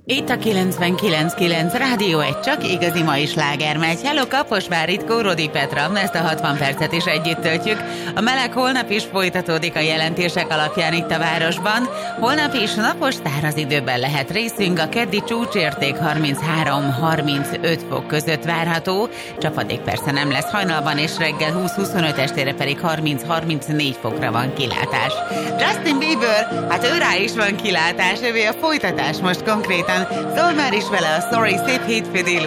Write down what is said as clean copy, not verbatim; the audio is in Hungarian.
Itt a 99.9 Rádió egy csak igazi mai sláger megy. Hello Kaposvár, itt Kórodi Petra, ezt a 60 percet is együtt töltjük. A meleg holnap is folytatódik a jelentések alapján itt a városban. Holnap is napos száraz időben lehet részünk, a keddi csúcsérték 33-35 fok között várható. Csapadék persze nem lesz hajnalban, és reggel 20-25, estére pedig 30-34 fokra van kilátás. Justin Bieber, hát ő rá is van kilátás, ővé a folytatás most konkrétan. Szól már is vele a Sorry, szép hétfő délután.